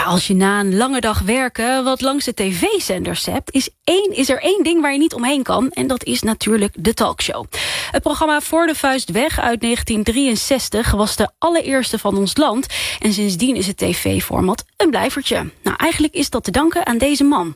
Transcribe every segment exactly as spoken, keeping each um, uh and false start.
Ja, als je na een lange dag werken wat langs de tv-zenders hebt, is, één, is er één ding waar je niet omheen kan. En dat is natuurlijk de talkshow. Het programma Voor de Vuist Weg uit negentien drieënzestig was de allereerste van ons land. En sindsdien is het tv-format een blijvertje. Nou, eigenlijk is dat te danken aan deze man.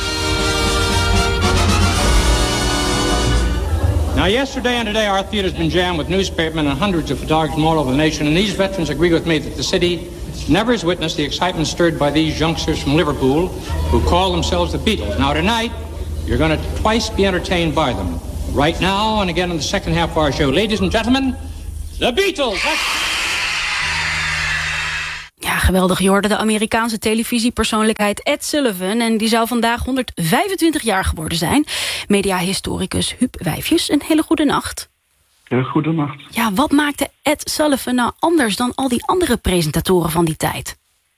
Now, yesterday and today, our theater's been jammed with newspapermen and hundreds of photographers from all over the nation, and these veterans agree with me that the city never has witnessed the excitement stirred by these youngsters from Liverpool who call themselves the Beatles. Now, tonight, you're going to twice be entertained by them. Right now, and again in the second half of our show. Ladies and gentlemen, the Beatles! That's... Ja, geweldig. Je hoorde de Amerikaanse televisiepersoonlijkheid Ed Sullivan. En die zou vandaag honderdvijfentwintig jaar geworden zijn. Mediahistoricus Huub Wijfjes, een hele goede nacht. Heel goede nacht. Ja, wat maakte Ed Sullivan nou anders dan al die andere presentatoren van die tijd?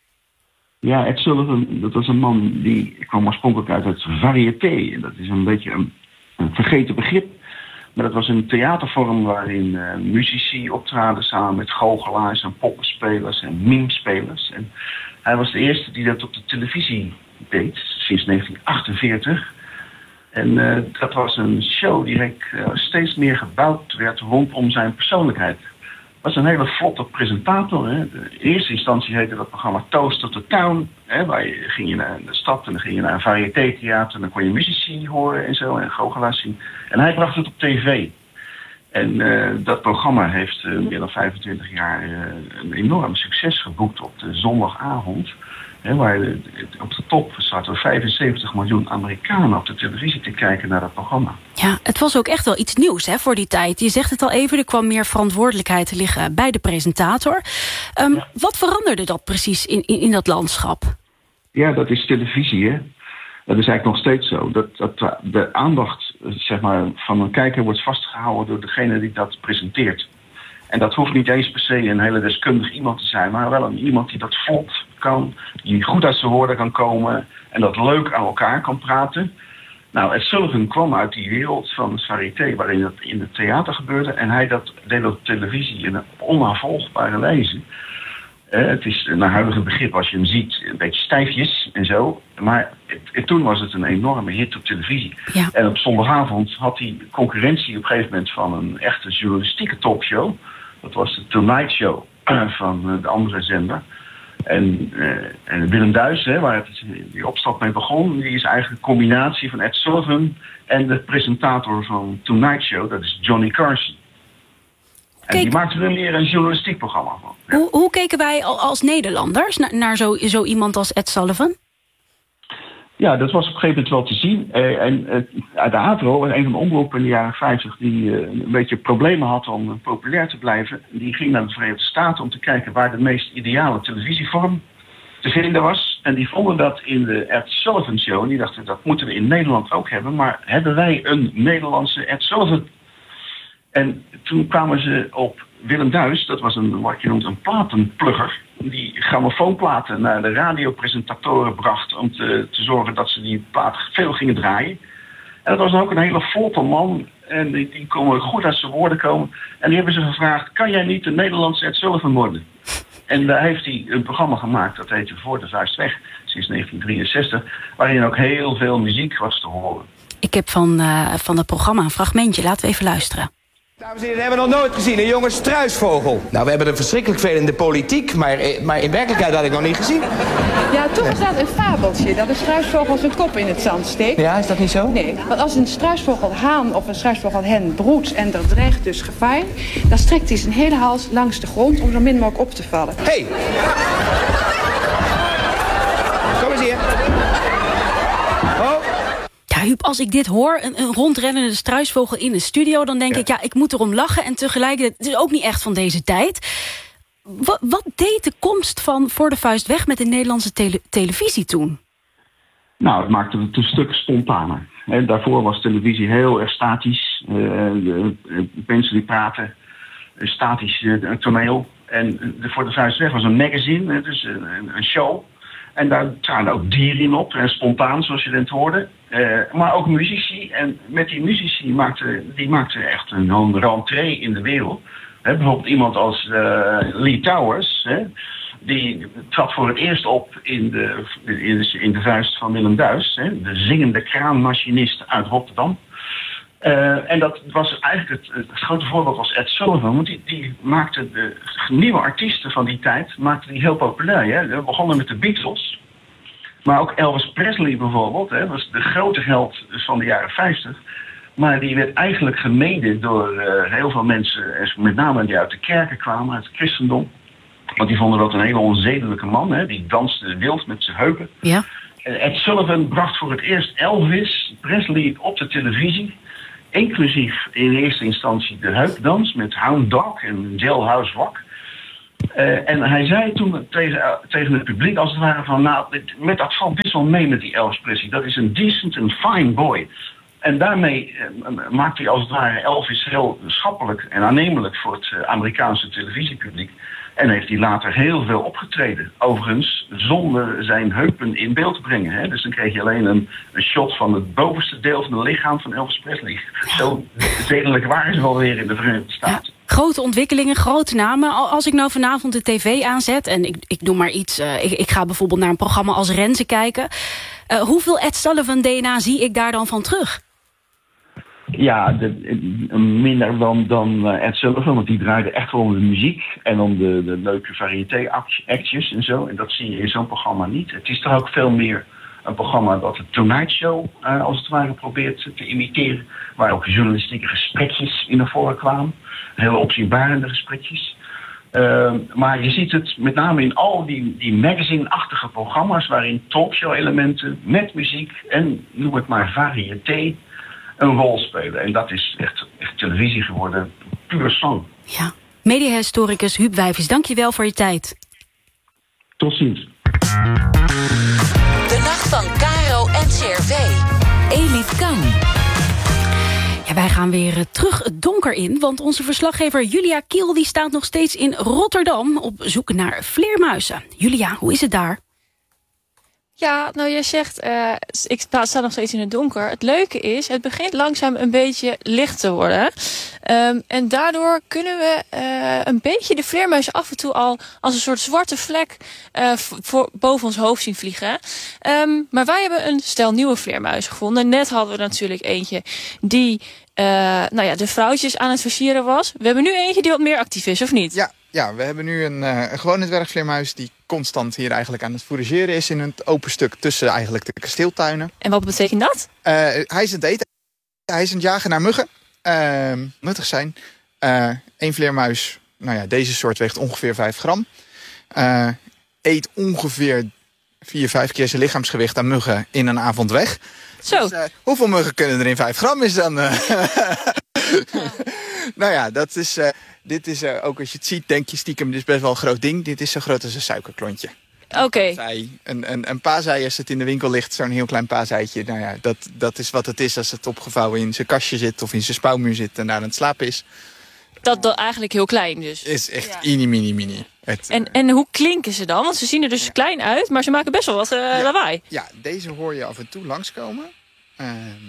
Ja, Ed Sullivan, dat was een man die kwam oorspronkelijk uit het variété. Dat is een beetje een, een vergeten begrip. Maar dat was een theatervorm waarin uh, muzici optraden samen met goochelaars en poppenspelers en mimespelers. En hij was de eerste die dat op de televisie deed, sinds negentien achtenveertig. En uh, dat was een show die uh, steeds meer gebouwd werd rondom zijn persoonlijkheid. Was een hele vlotte presentator. Hè. In eerste instantie heette dat programma Toast of the Town. Hè, waar je, ging je naar de stad en dan ging je naar een variété-theater en dan kon je muzici horen en zo en goochelaars zien. En hij bracht het op tv. En uh, dat programma heeft uh, meer dan vijfentwintig jaar uh, een enorm succes geboekt op de zondagavond. Hè, waar de, op de top zaten vijfenzeventig miljoen Amerikanen op de televisie te kijken naar dat programma. Ja, het was ook echt wel iets nieuws hè, voor die tijd. Je zegt het al even, er kwam meer verantwoordelijkheid te liggen bij de presentator. Um, ja. Wat veranderde dat precies in, in, in dat landschap? Ja, dat is televisie, hè. Dat is eigenlijk nog steeds zo. Dat, dat de aandacht zeg maar, van een kijker wordt vastgehouden door degene die dat presenteert. En dat hoeft niet eens per se een hele deskundig iemand te zijn, maar wel een iemand die dat vlot kan, die goed uit zijn woorden kan komen en dat leuk aan elkaar kan praten. Nou, Ed Sullivan kwam uit die wereld van het variété waarin dat in het theater gebeurde en hij dat deed op televisie in een onafvolgbare wijze. Uh, het is naar huidige begrip, als je hem ziet, een beetje stijfjes en zo. Maar het, het, toen was het een enorme hit op televisie. Ja. En op zondagavond had hij concurrentie op een gegeven moment van een echte journalistieke talkshow. Dat was de Tonight Show uh, van uh, de andere zender. En, uh, en Willem Duis, hè, waar het, die opstap mee begon, die is eigenlijk een combinatie van Ed Sullivan en de presentator van Tonight Show, dat is Johnny Carson. En die maakten er meer een journalistiek programma van. Ja. Hoe, hoe keken wij als Nederlanders naar, naar zo, zo iemand als Ed Sullivan? Ja, dat was op een gegeven moment wel te zien. Uh, en uh, de AVRO was een van de omroepen in de jaren vijftig die uh, een beetje problemen had om uh, populair te blijven. Die ging naar de Verenigde Staten om te kijken waar de meest ideale televisievorm te vinden was. En die vonden dat in de Ed Sullivan Show. En die dachten, dat moeten we in Nederland ook hebben. Maar hebben wij een Nederlandse Ed Sullivan? En toen kwamen ze op Willem Duis, dat was een, wat je noemt een platenplugger, die grammofoonplaten naar de radiopresentatoren bracht om te, te zorgen dat ze die plaat veel gingen draaien. En dat was dan ook een hele vlotte man en die, die kon goed uit zijn woorden komen. En die hebben ze gevraagd, kan jij niet de Nederlandse Ed Sullivan worden? En daar heeft hij een programma gemaakt, dat heette Voor de Vuist Weg, sinds negentien drieënzestig, waarin ook heel veel muziek was te horen. Ik heb van, uh, van het programma een fragmentje, laten we even luisteren. Dames en heren, hebben we nog nooit gezien. Een jonge struisvogel. Nou, we hebben er verschrikkelijk veel in de politiek, maar, maar in werkelijkheid had ik nog niet gezien. Ja, toch is dat een fabeltje, dat een struisvogel zijn kop in het zand steekt. Ja, is dat niet zo? Nee, want als een struisvogelhaan of een struisvogelhen broedt en er dreigt dus gevaar, dan strekt hij zijn hele hals langs de grond om zo min mogelijk op te vallen. Hé! Hey. Kom eens hier. Oh. Huub, als ik dit hoor, een, een rondrennende struisvogel in een studio, dan denk ja. ik, ja, ik moet erom lachen en tegelijkertijd, het is ook niet echt van deze tijd. Wat, wat deed de komst van Voor de Vuist Weg met de Nederlandse tele- televisie toen? Nou, het maakte het een stuk spontaner. He, daarvoor was televisie heel erg statisch. Uh, de, de mensen die praten, een statisch uh, toneel. En de Voor de Vuist Weg was een magazine, dus een, een show. En daar traden ook dieren in op, en spontaan zoals je net hoorde. Uh, maar ook muzici. En met die muzici maakten die maakten echt een, een rentree in de wereld. He, bijvoorbeeld iemand als uh, Lee Towers. He, die trad voor het eerst op in de, in de, in de vuist van Willem Duis, hè, de zingende kraanmachinist uit Rotterdam. Uh, en dat was eigenlijk het, het grote voorbeeld was Ed Sullivan, want die, die maakte de nieuwe artiesten van die tijd maakte die heel populair. Hè. We begonnen met de Beatles, maar ook Elvis Presley bijvoorbeeld, hè, was de grote held van de jaren vijftig. Maar die werd eigenlijk gemeden door uh, heel veel mensen, met name die uit de kerken kwamen, uit het christendom. Want die vonden dat een hele onzedelijke man, hè, die danste wild met zijn heupen. Ja. Ed Sullivan bracht voor het eerst Elvis Presley op de televisie. Inclusief in eerste instantie de heupdans met Hound Dog en Jailhouse Rock. Uh, en hij zei toen tegen, uh, tegen het publiek als het ware van, nou, dit, met dat valt best wel mee met die Elvis Presley. Dat is een decent en fine boy. En daarmee uh, maakte hij als het ware Elvis heel schappelijk en aannemelijk voor het uh, Amerikaanse televisiepubliek. En heeft hij later heel veel opgetreden. Overigens zonder zijn heupen in beeld te brengen. Hè? Dus dan kreeg je alleen een, een shot van het bovenste deel van het lichaam van Elvis Presley. Zo zedelijk waren ze wel weer in de Verenigde Staten. Ja. Grote ontwikkelingen, grote namen. Als ik nou vanavond de tv aanzet en ik, ik doe maar iets. Uh, ik, ik ga bijvoorbeeld naar een programma als Renze kijken. Uh, hoeveel Ed Sullivan D N A zie ik daar dan van terug? Ja, de, minder dan, dan Ed Sullivan, want die draaide echt wel om de muziek en om de, de leuke variété-actjes en zo. En dat zie je in zo'n programma niet. Het is toch ook veel meer een programma dat de Tonight Show uh, als het ware probeert te imiteren. Waar ook journalistieke gesprekjes in naar voren kwamen. Hele opzienbarende gesprekjes. Uh, maar je ziet het met name in al die, die magazine-achtige programma's waarin talkshow-elementen met muziek en noem het maar variété een rol spelen. En dat is echt, echt televisie geworden, puur sang. Ja. Mediahistoricus Huub Wijfjes, dank je wel voor je tijd. Tot ziens. De nacht van Caro en C R V. Elif Kan. Ja, wij gaan weer terug het donker in, want onze verslaggever Julia Kiel die staat nog steeds in Rotterdam op zoek naar vleermuizen. Julia, hoe is het daar? Ja, nou jij zegt, uh, ik sta, sta nog steeds in het donker. Het leuke is, het begint langzaam een beetje licht te worden. Um, en daardoor kunnen we uh, een beetje de vleermuizen af en toe al als een soort zwarte vlek uh, voor, boven ons hoofd zien vliegen. Um, maar wij hebben een stel nieuwe vleermuizen gevonden. Net hadden we natuurlijk eentje die uh, nou ja, de vrouwtjes aan het versieren was. We hebben nu eentje die wat meer actief is, of niet? Ja, ja we hebben nu een, uh, een gewone dwergvleermuis die constant hier eigenlijk aan het fourageren is in het open stuk tussen eigenlijk de kasteeltuinen. En wat betekent dat? Uh, hij is aan het eten. Hij is aan het jagen naar muggen. Uh, nuttig zijn. Eén uh, vleermuis, nou ja, deze soort weegt ongeveer vijf gram. Uh, eet ongeveer vier, vijf keer zijn lichaamsgewicht aan muggen in een avond weg. Zo. Dus, uh, hoeveel muggen kunnen er in vijf gram is dan? Uh... ja. Nou ja, dat is... Uh, Dit is, uh, ook als je het ziet, denk je stiekem, dit is best wel een groot ding. Dit is zo groot als een suikerklontje. Oké. Okay. Een, een, een paasei, als het in de winkel ligt, zo'n heel klein paaseitje. Nou ja, dat, dat is wat het is als het opgevouwen in zijn kastje zit of in zijn spouwmuur zit en daar aan het slapen is. Dat, dat eigenlijk heel klein dus. Is echt ja. Mini, mini, mini. Het, en, en hoe klinken ze dan? Want ze zien er dus ja. klein uit, maar ze maken best wel wat uh, ja. lawaai. Ja, deze hoor je af en toe langskomen. Uh,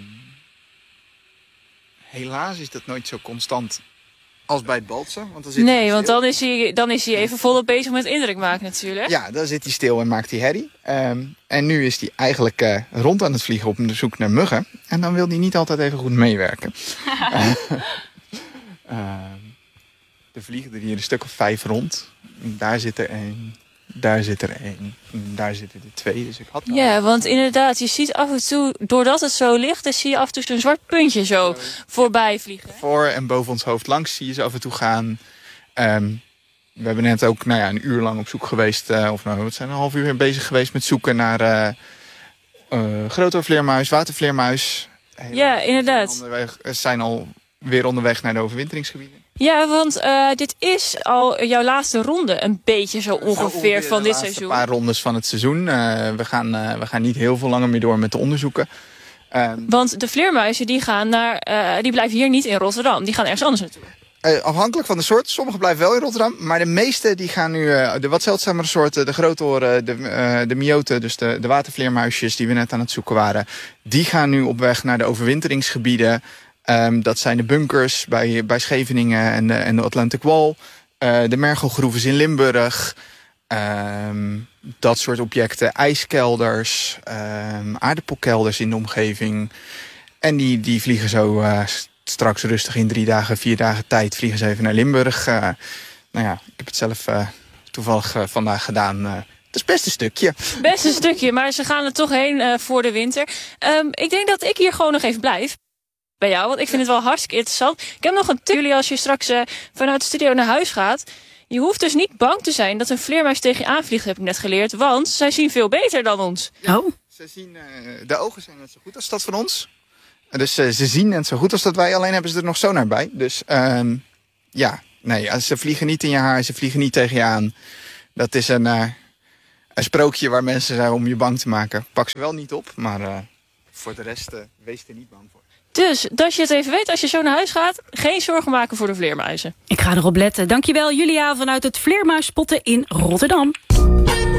helaas is dat nooit zo constant als bij het balsen. Want dan zit nee, want dan is, hij, dan is hij even volop bezig met indruk maken natuurlijk. Ja, dan zit hij stil en maakt hij herrie. Um, en nu is hij eigenlijk uh, rond aan het vliegen op zoek naar muggen. En dan wil hij niet altijd even goed meewerken. uh, uh, er vliegen er hier een stuk of vijf rond. Daar zit er één. Daar zit er één. Daar zitten er twee. Dus ik had ja, want inderdaad, je ziet af en toe, doordat het zo licht, dan zie je af en toe zo'n zwart puntje zo uh, voorbij vliegen. Voor en boven ons hoofd langs zie je ze af en toe gaan. Um, we hebben net ook nou ja, een uur lang op zoek geweest, uh, of nou, we zijn een half uur bezig geweest met zoeken naar uh, uh, grote vleermuis, watervleermuis. Helaas, ja, inderdaad. Zijn, onderweg, zijn al weer onderweg naar de overwinteringsgebieden. Ja, want uh, dit is al jouw laatste ronde, een beetje zo ongeveer, zo ongeveer van dit seizoen. Een paar rondes van het seizoen. Uh, we, gaan, uh, we gaan niet heel veel langer meer door met de onderzoeken. Uh, want de vleermuizen die gaan naar, uh, die blijven hier niet in Rotterdam. Die gaan ergens anders naartoe. Uh, afhankelijk van de soort. Sommige blijven wel in Rotterdam. Maar de meeste die gaan nu, uh, de wat zeldzamere soorten, de grootoren, de, uh, de myoten, dus de, de watervleermuisjes die we net aan het zoeken waren, die gaan nu op weg naar de overwinteringsgebieden. Um, dat zijn de bunkers bij, bij Scheveningen en de, en de Atlantic Wall. Uh, de mergelgroeven in Limburg. Um, dat soort objecten. IJskelders, um, aardappelkelders in de omgeving. En die, die vliegen zo uh, straks rustig in drie dagen, vier dagen tijd... vliegen ze even naar Limburg. Uh, nou ja, ik heb het zelf uh, toevallig uh, vandaag gedaan... Uh, Het is best een stukje. Best een stukje, maar ze gaan er toch heen uh, voor de winter. Um, ik denk dat ik hier gewoon nog even blijf. Bij jou, want ik vind het wel hartstikke interessant. Ik heb nog een tip. Jullie, als je straks uh, vanuit de studio naar huis gaat... je hoeft dus niet bang te zijn dat een vleermuis tegen je aanvliegt, heb ik net geleerd. Want zij zien veel beter dan ons. Oh. Ze zien, uh, de ogen zijn net zo goed als dat van ons. Dus uh, ze zien net zo goed als dat wij, alleen hebben ze er nog sonar bij. Dus um, ja, nee, ze vliegen niet in je haar, ze vliegen niet tegen je aan. Dat is een... Uh, Een sprookje waar mensen zijn om je bang te maken. Pak ze wel niet op, maar uh, voor de rest uh, wees er niet bang voor. Dus, dat je het even weet, als je zo naar huis gaat... geen zorgen maken voor de vleermuizen. Ik ga erop letten. Dankjewel, Julia, vanuit het vleermuisspotten in Rotterdam.